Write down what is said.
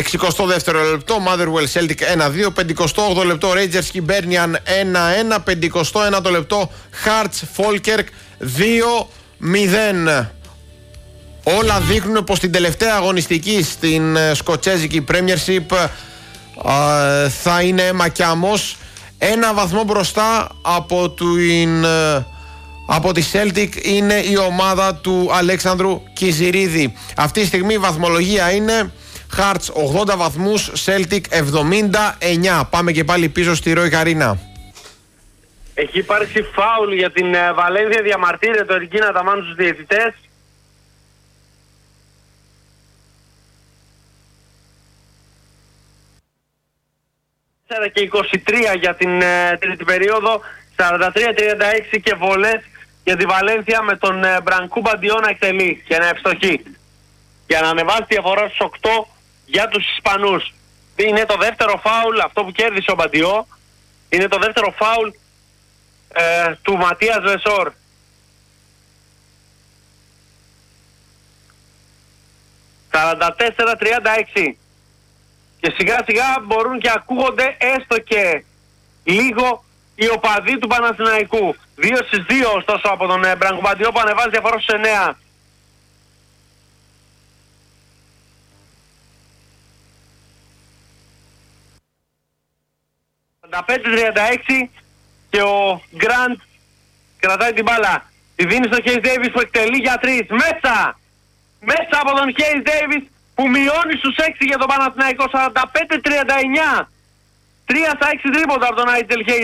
62ο λεπτό Motherwell Celtic 1-2. 58ο λεπτό Rangers Hibernian 1-1. 51ο λεπτό Hearts Falkirk 2-0. Όλα δείχνουν πως την τελευταία αγωνιστική στην σκοτσέζικη Premiership θα είναι αίμα κι άμμος. Ένα βαθμό μπροστά από τη Celtic είναι η ομάδα του Αλέξανδρου Κιζηρίδη. Αυτή τη στιγμή η βαθμολογία είναι Hearts 80 βαθμούς, Celtic 79. Πάμε και πάλι πίσω στη Ροϊ Καρίνα. Έχει υπάρξει φάουλ για την Βαλένθια, διαμαρτύρεται ο Ρικίνα Ταμάνου στους διαιτητές. Και 23 για την τρίτη περίοδο, 43-36 και βολές για τη Βαλένθια με τον Μπρανκού Μπαντιό να εκτελεί και να ευστοχεί για να ανεβάσει τη διαφορά στους 8 για τους Ισπανούς. Είναι το δεύτερο φάουλ, αυτό που κέρδισε ο Μπαντιό, είναι το δεύτερο φάουλ του Ματίας Βεσόρ. «44-36». Και σιγά σιγά μπορούν και ακούγονται έστω και λίγο οι οπαδοί του Παναθηναϊκού. 2-2 ωστόσο από τον Μπραγκουμπαντιό που ανεβάζει διαφορά στους 9. Και ο Γκραντ κρατάει την μπάλα. Τη δίνει στο Χέις Ντέιβις που εκτελεί για 3. Μέσα! Μέσα από τον Χέις Ντέιβις που μειώνει στους 6 για τον Παναθηναϊκό. 45-39. 3 στα 6 τρίποτα από τον Άιτζελ Χέις